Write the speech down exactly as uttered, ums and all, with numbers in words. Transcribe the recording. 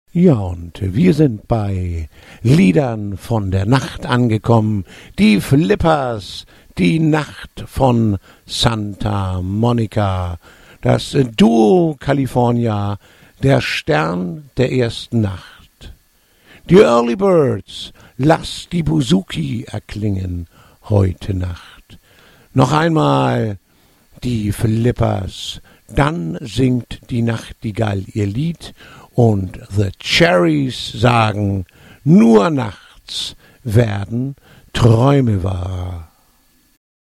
Ja, und wir sind bei Liedern von der Nacht angekommen. Die Flippers, die Nacht von Santa Monica. Das Duo California, der Stern der ersten Nacht. Die Early Birds, lass die Buzuki erklingen heute Nacht. Noch einmal die Flippers, dann singt die Nachtigall ihr Lied und The Cherries sagen, nur nachts werden Träume wahr.